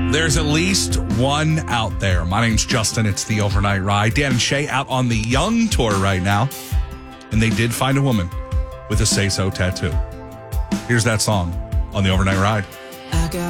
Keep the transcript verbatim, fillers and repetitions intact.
There's at least one out there. My name's Justin. It's the Overnight Ride. Dan and Shay out on the Young tour right now. And they did find a woman with a Say So tattoo. Here's that song on the Overnight Ride.